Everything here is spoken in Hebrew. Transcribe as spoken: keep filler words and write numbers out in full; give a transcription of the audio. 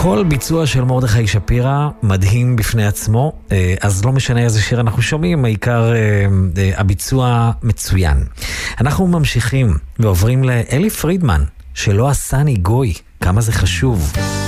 כל ביצוע של מרדכי שפירא מדהים בפני עצמו, אז לא משנה איזה שיר אנחנו שומעים, העיקר הביצוע מצוין. אנחנו ממשיכים ועוברים לאלי פרידמן, שלא עשני גוי, כמה זה חשוב.